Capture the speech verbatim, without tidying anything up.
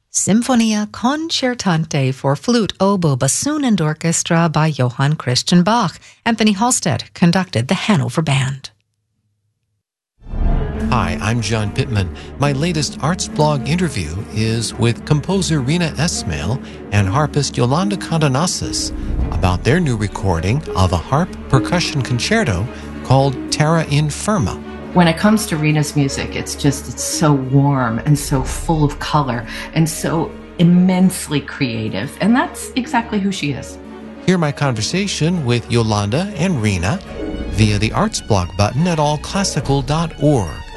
Sinfonia Concertante for flute, oboe, bassoon, and orchestra by Johann Christian Bach. Anthony Halstead conducted the Hanover Band. Hi, I'm John Pittman. My latest Arts Blog interview is with composer Rina Esmail and harpist Yolanda Condonasis about their new recording of a harp percussion concerto called Terra Infirma. When it comes to Rina's music, it's just, it's so warm and so full of color and so immensely creative. And that's exactly who she is. Hear my conversation with Yolanda and Rina via the Arts Blog button at all classical dot org.